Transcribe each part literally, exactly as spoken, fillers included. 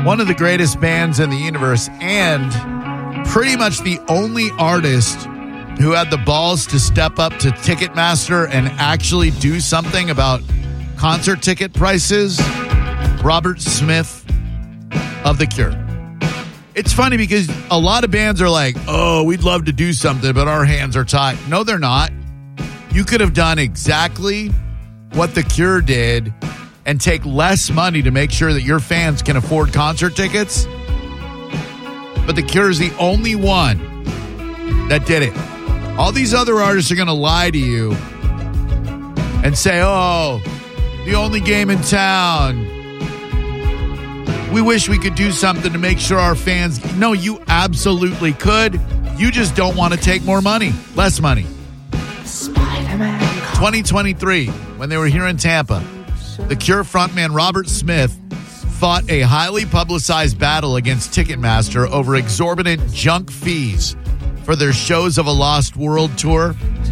one of the greatest bands in the universe and pretty much the only artist who had the balls to step up to Ticketmaster and actually do something about concert ticket prices, Robert Smith of The Cure. It's funny because a lot of bands are like, oh, we'd love to do something, but our hands are tied. No, they're not. You could have done exactly what The Cure did and take less money to make sure that your fans can afford concert tickets. But The Cure is the only one that did it. All these other artists are going to lie to you and say, oh, the only game in town. We wish we could do something to make sure our fans... No, you absolutely could. You just don't want to take more money. Less money. Spider-Man. twenty twenty-three, when they were here in Tampa, The Cure frontman Robert Smith fought a highly publicized battle against Ticketmaster over exorbitant junk fees for their Shows of a Lost World tour.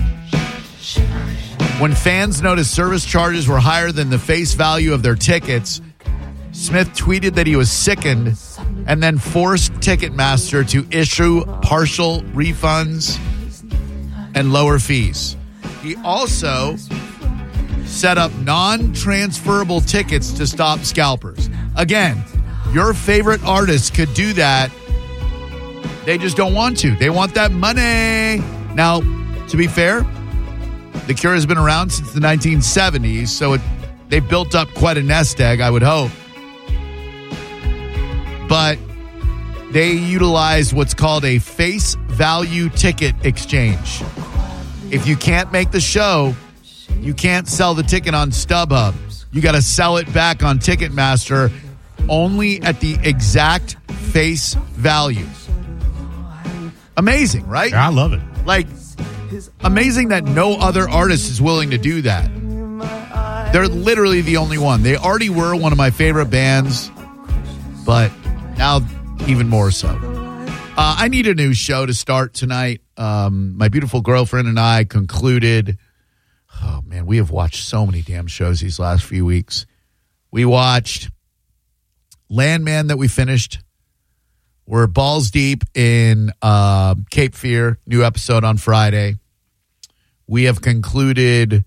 When fans noticed service charges were higher than the face value of their tickets, Smith tweeted that he was sickened and then forced Ticketmaster to issue partial refunds and lower fees. He also set up non-transferable tickets to stop scalpers. Again, your favorite artists could do that. They just don't want to. They want that money. Now, to be fair, The Cure has been around since the nineteen seventies, so it, they've built up quite a nest egg, I would hope. But they utilize what's called a face value ticket exchange. If you can't make the show, you can't sell the ticket on StubHub. You got to sell it back on Ticketmaster only at the exact face value. Amazing, right? Yeah, I love it. Like, amazing that no other artist is willing to do that. They're literally the only one. They already were one of my favorite bands, but now even more so. Uh, I need a new show to start tonight. Um, my beautiful girlfriend and I concluded, oh man, we have watched so many damn shows these last few weeks. We watched Landman that we finished. We're balls deep in uh, Cape Fear, new episode on Friday. We have concluded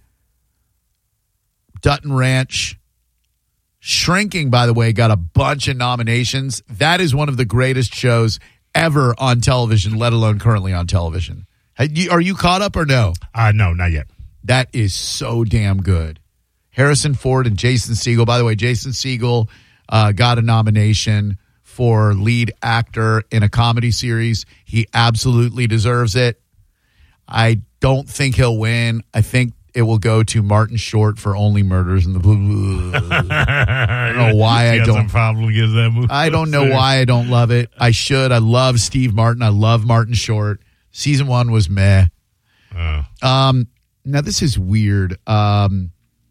Dutton Ranch. Shrinking, by the way, got a bunch of nominations. That is one of the greatest shows ever on television, let alone currently on television. Are you caught up or no? Uh, no, not yet. That is so damn good. Harrison Ford and Jason Segel. By the way, Jason Segel uh, got a nomination for lead actor in a comedy series. He absolutely deserves it. I don't think he'll win. I think it will go to Martin Short for Only Murders in the Blue. I don't know why I don't. Probably gives that movie. I don't know why I don't love it. I should. I love Steve Martin. I love Martin Short. Season one was meh. Uh. Um, now this is weird. Um,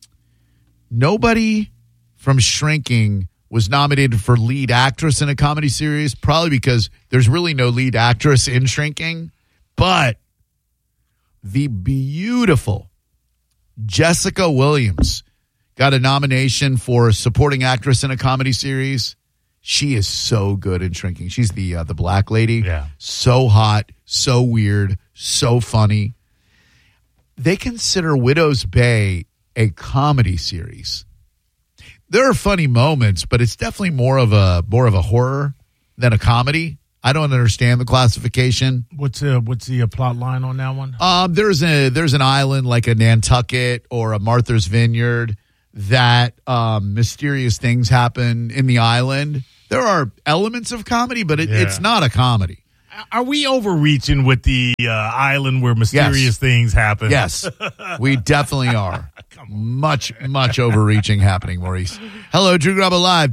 nobody from Shrinking was nominated for lead actress in a comedy series, probably because there's really no lead actress in Shrinking. But the beautiful Jessica Williams got a nomination for supporting actress in a comedy series. She is so good in Shrinking. She's the uh, the black lady. Yeah. So hot, so weird, so funny. They consider Widow's Bay a comedy series. There are funny moments, but it's definitely more of a more of a horror than a comedy. I don't understand the classification. What's uh, what's the uh, plot line on that one? Um, there's a there's an island like a Nantucket or a Martha's Vineyard that um, mysterious things happen in the island. There are elements of comedy, but it, Yeah. it's not a comedy. Are we overreaching with the uh, island where mysterious Yes. things happen? Yes, we definitely are. Much, much overreaching happening, Maurice. Hello, Drew Grubba Live.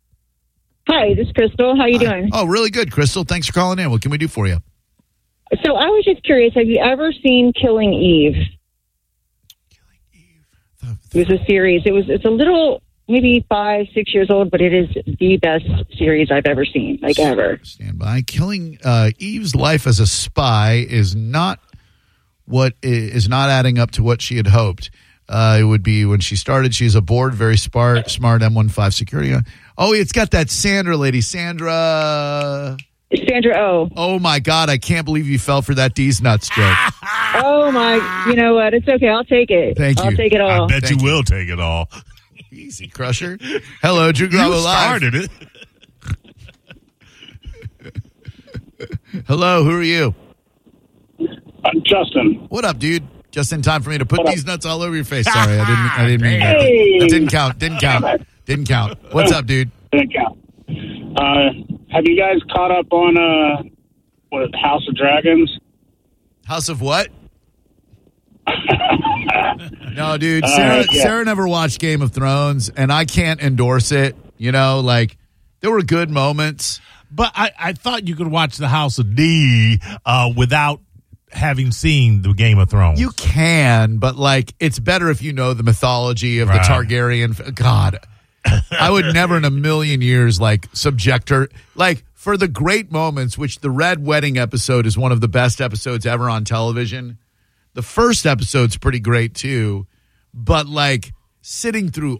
Hi, this is Crystal. How you doing? Oh, really good, Crystal. Thanks for calling in. What can we do for you? So I was just curious, have you ever seen Killing Eve? Killing Eve. The, It was a series. It was it's a little maybe five, six years old, but it is the best series I've ever seen, like ever. Stand by. Killing uh, Eve's life as a spy is not what is not adding up to what she had hoped. Uh, it would be when she started. She's aboard, very smart, smart M fifteen security. Oh, it's got that Sandra lady, Sandra. Sandra Oh. Oh, my God. I can't believe you fell for that D's nuts joke. Oh, my. You know what? It's okay. I'll take it. Thank you. I'll take it all. I bet Thank you you. will take it all. Easy, Crusher. Hello, Drew Garabo You Live. started it. Hello, who are you? I'm Justin. What up, dude? Just in time for me to put What up? these nuts all over your face. Sorry, I didn't. I didn't mean that. Hey. That didn't count. Didn't count. Didn't count. What's up, dude? Didn't count. Uh, have you guys caught up on uh, what House of Dragons? House of what? No, dude. Sarah, Uh, yeah. Sarah never watched Game of Thrones, and I can't endorse it. You know, like there were good moments. But I, I thought you could watch the House of D uh, without having seen the Game of Thrones. You can, but like it's better if you know the mythology of Right. the Targaryen. God, I would never in a million years like subject her like for the great moments, which the Red Wedding episode is one of the best episodes ever on television. The first episode's pretty great too, but like sitting through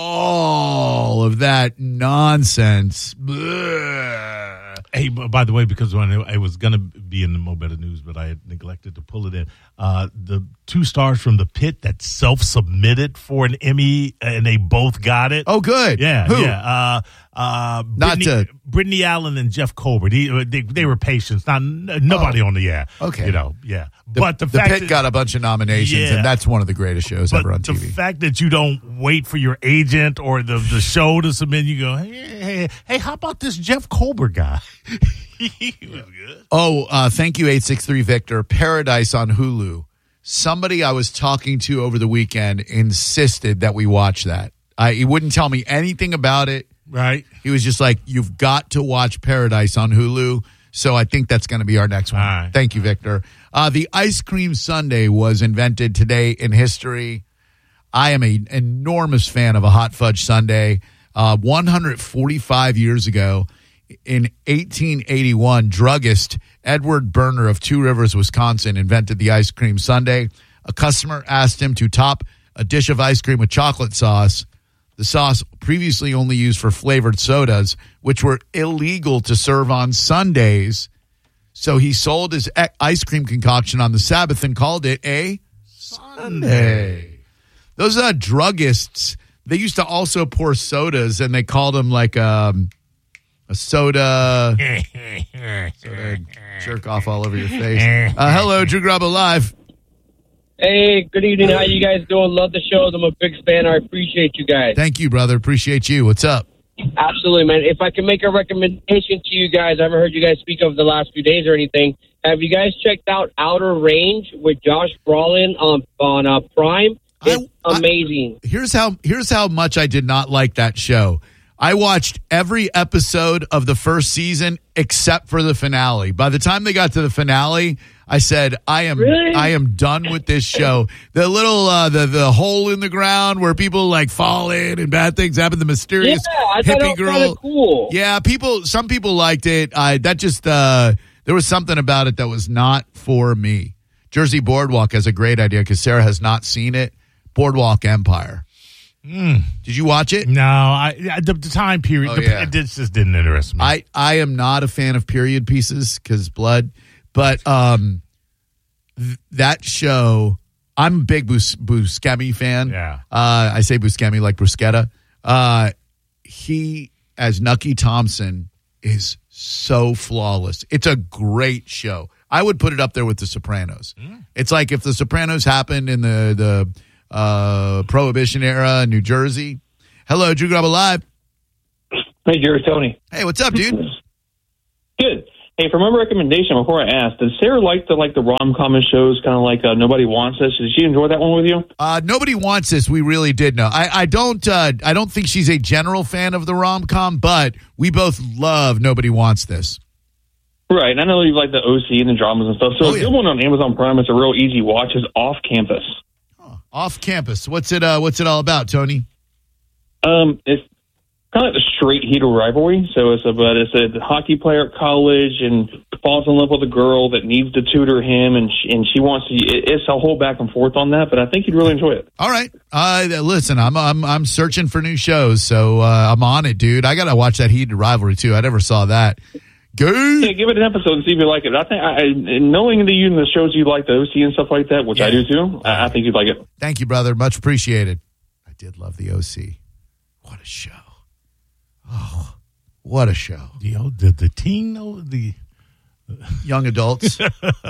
all of that nonsense. bleh. Hey, b- by the way, because when it, it was going to be in the Mo Better News, but I had neglected to pull it in, uh, the two stars from The Pit that self-submitted for an Emmy, and they both got it. Oh, good. Yeah, Who? yeah. Uh, uh, Not Brittany, to- Brittany Allen and Jeff Colbert. He, they, they were patients. Not nobody Oh. on the air. Okay. you know, yeah. The, but the, the fact Pit that, got a bunch of nominations, Yeah. and that's one of the greatest shows but ever on the T V. fact that you don't wait for your agent or the, the show to submit, you go, hey, hey, hey, how about this Jeff Colbert guy? He was good. Oh, uh, thank you, eight six three Victor. Paradise on Hulu. Somebody I was talking to over the weekend insisted that we watch that. I, he wouldn't tell me anything about it. Right. He was just like, you've got to watch Paradise on Hulu. So I think that's going to be our next one. All right. Thank you, Victor. Uh, the ice cream sundae was invented today in history. I am an enormous fan of a hot fudge sundae. Uh, one hundred forty-five years ago, in eighteen eighty-one, druggist Edward Berner of Two Rivers, Wisconsin, invented the ice cream sundae. A customer asked him to top a dish of ice cream with chocolate sauce. The sauce previously only used for flavored sodas, which were illegal to serve on Sundays. So he sold his e- ice cream concoction on the Sabbath and called it a Sundae. Those uh, druggists, they used to also pour sodas, and they called them like um, a soda, soda jerk off all over your face. Uh, hello, Drew Garabo Live. Hey, good evening. How you guys doing? Love the shows. I'm a big fan. I appreciate you guys. Thank you, brother. Appreciate you. What's up? Absolutely, man. If I can make a recommendation to you guys, I haven't heard you guys speak of the last few days or anything. Have you guys checked out Outer Range with Josh Brolin on on uh, Prime? It's I- I- amazing. Here's how here's how much I did not like that show. I watched every episode of the first season except for the finale. By the time they got to the finale, I said, I am Really? I am done with this show. The little uh, the the hole in the ground where people like fall in and bad things happen, the Yeah, mysterious I thought hippie it was girl. kind of cool. Yeah, people some people liked it. I that just uh, there was something about it that was not for me. Jersey Boardwalk has a great idea because Sarah has not seen it. Boardwalk Empire. Mm. Did you watch it? No, I the, the time period, Oh, the, yeah. it just just didn't interest me. I, I am not a fan of period pieces because blood, but um, th- that show, I'm a big Bus- Buscemi fan. Yeah. Uh, I say Buscemi like bruschetta. Uh, he, as Nucky Thompson, is so flawless. It's a great show. I would put it up there with The Sopranos. Mm. It's like if The Sopranos happened in the, the uh, Prohibition era in New Jersey. Hello, Drew Garabo Live. Hey, Jerry, Tony. Hey, what's up, dude? Good. Hey, for my recommendation, before I ask, does Sarah like the like the rom com shows, kind of like uh, Nobody Wants Us? Did she enjoy that one with you? Uh, Nobody Wants This. We really did know. I, I don't. Uh, I don't think she's a general fan of the rom com, but we both love Nobody Wants This. Right. And I know you like the O C and the dramas and stuff. So Oh, a yeah. good one on Amazon Prime. It's a real easy watch. Is Off Campus. Off Campus. What's it? Uh, what's it all about, Tony? Um, it's kind of like the straight hero rivalry. So it's about it's a hockey player at college and falls in love with a girl that needs to tutor him, and she, and she wants to. It, it's a whole back and forth on that, but I think you'd really enjoy it. All right, uh, listen, I'm I'm I'm searching for new shows, so uh, I'm on it, dude. I gotta watch that Heated Rivalry too. I never saw that. Good. Yeah, give it an episode and see if you like it. I think, I, knowing that you and the shows you like, the O C and stuff like that, which yeah. I do too, I, I think you'd like it. Thank you, brother. Much appreciated. I did love the O C. What a show! Oh, what a show! The the, the teen, the young adults.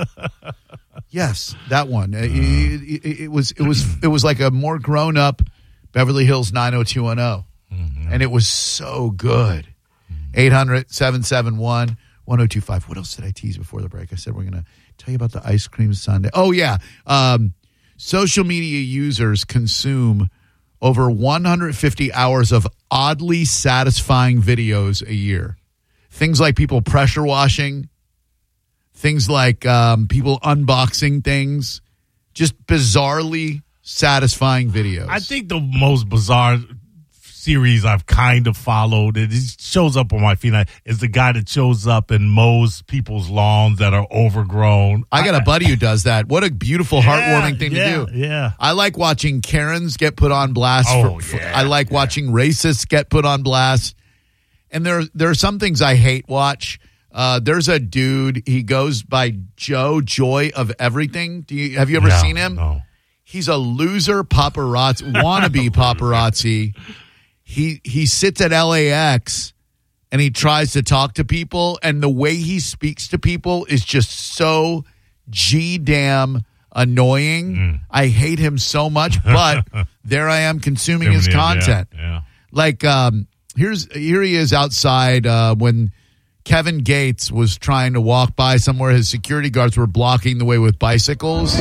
Yes, that one. Uh, it, it, it was it was it was like a more grown up Beverly Hills nine oh two one oh, mm-hmm. and it was so good. eight hundred, seven seven one, one oh two five. What else did I tease before the break? I said we're going to tell you about the ice cream sundae. Oh, yeah. Um, social media users consume over one hundred fifty hours of oddly satisfying videos a year. Things like people pressure washing, things like um, people unboxing things, just bizarrely satisfying videos. I think the most bizarre series I've kind of followed, it shows up on my feed, is the guy that shows up and mows people's lawns that are overgrown. I got a buddy who does that. What a beautiful, yeah, heartwarming thing yeah, to do. Yeah. I like watching Karens get put on blast. Oh, for, for, yeah, I like yeah. watching racists get put on blast. And there, there are some things I hate watch. Uh, there's a dude, he goes by Joe Joy of Everything. Do you, have you ever no, seen him? No. He's a loser paparazzi, wannabe paparazzi. He he sits at L A X and he tries to talk to people, and the way he speaks to people is just so G-damn annoying. Mm. I hate him so much, but there I am consuming his content. Yeah, yeah. Like, um, here's here he is outside uh, when Kevin Gates was trying to walk by somewhere. His security guards were blocking the way with bicycles.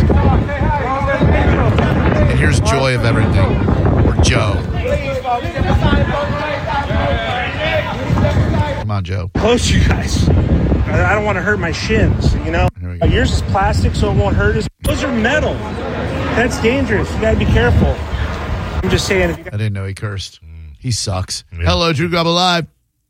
And here's Joy of Everything, or Joe. Come on, Joe. Close, you guys. I don't want to hurt my shins, you know? There we go. Yours is plastic, so it won't hurt us. Those are metal. That's dangerous. You got to be careful. I'm just saying. If you got- I didn't know he cursed. He sucks. Yeah. Hello, Drew Grubba Live.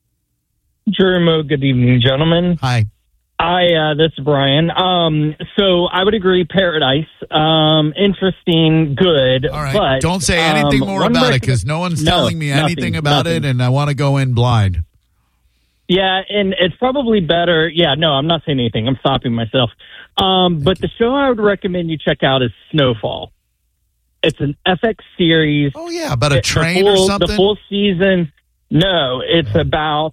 Drew Mo, good evening, gentlemen. Hi. Hi, uh, this is Brian. Um, so I would agree, Paradise, um, interesting, good. All right. But don't say anything um, more about rec- it because no one's no, telling me nothing, anything about nothing. it, and I want to go in blind. Yeah, and it's probably better. Yeah, no, I'm not saying anything. I'm stopping myself. Um, but the show I would recommend you check out is Snowfall. It's an F X series. Oh, yeah, about a It- train the full, or something? The full season. No, it's Oh. about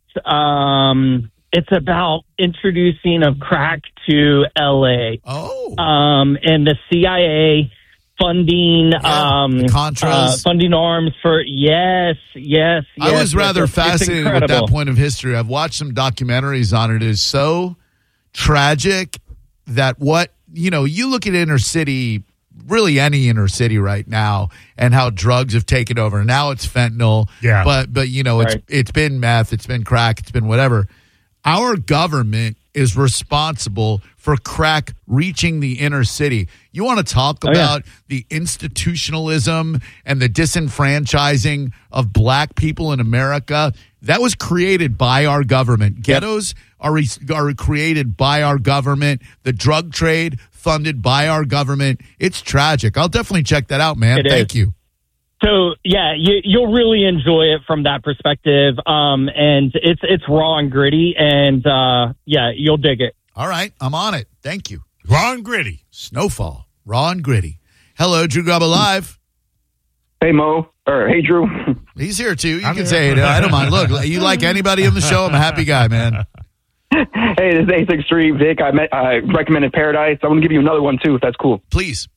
um, it's about introducing of crack to L A. Oh. Um, and the C I A funding Yeah, um, the Contras. uh, funding arms for yes, yes. I yes, was yes, rather it's- it's fascinated with incredible. that point of history. I've watched some documentaries on it. It is so tragic that what, you know, you look at inner city, really any inner city right now, and how drugs have taken over. Now it's fentanyl. Yeah. But, but you know, it's Right. it's been meth, it's been crack, it's been whatever. Our government is responsible for crack reaching the inner city. You want to talk Oh, yeah. about the institutionalism and the disenfranchising of black people in America? That was created by our government. Ghettos are, re- are created by our government. The drug trade funded by our government. It's tragic. I'll definitely check that out, man. It Thank is. you. So yeah, you, you'll really enjoy it from that perspective. Um, and it's it's raw and gritty, and uh, yeah, you'll dig it. All right. I'm on it. Thank you. Raw and gritty. Snowfall. Raw and gritty. Hello, Drew Grubba Live. Hey, Mo. Or, hey, Drew. He's here, too. You I'm can here. say it. I don't mind. Look, you like anybody on the show, I'm a happy guy, man. Hey, this is A six three Vic. I, met, I recommended Paradise. I want to give you another one, too, if that's cool. Please.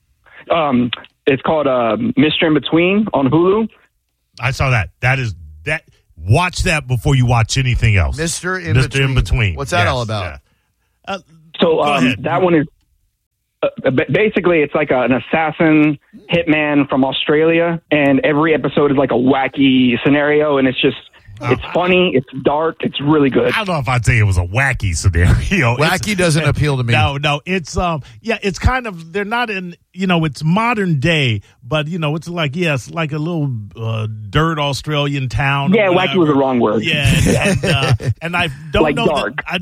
Um, it's called uh, Mister In Between on Hulu. I saw that. That is that. Watch that before you watch anything else. Mister In Mister Between. In Between. What's that Yes, all about? yeah. Uh, So Go um, ahead. that one is uh, ba- basically it's like a, an assassin hitman from Australia, and every episode is like a wacky scenario, and it's just it's funny, it's dark, it's really good. I don't know if I'd say it was a wacky scenario. Wacky It's- doesn't appeal to me. No, no, it's um, yeah, it's kind of they're not in, you know, it's modern day, but you know, it's like yeah, it's like a little uh, dirt Australian town. or Yeah, wacky whatever. was the wrong word. Yeah, and, and, uh, and I don't Like know dark. that I